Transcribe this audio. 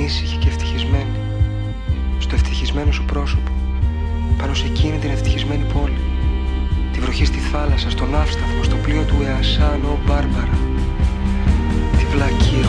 ήσυχη και ευτυχισμένη, στο ευτυχισμένο σου πρόσωπο, πάνω σε εκείνη την ευτυχισμένη πόλη, τη βροχή στη θάλασσα, στον ναύσταθμο, στο πλοίο του Εασάν, ο Μπάρμπαρα.